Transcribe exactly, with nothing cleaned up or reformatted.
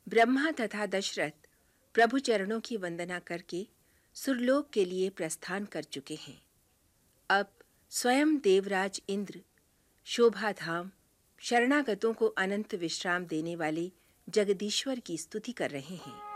ब्रह्मा तथा दशरथ प्रभु चरणों की वंदना करके सुरलोक के लिए प्रस्थान कर चुके हैं। अब स्वयं देवराज इंद्र शोभा धाम शरणागतों को अनंत विश्राम देने वाले जगदीश्वर की स्तुति कर रहे हैं।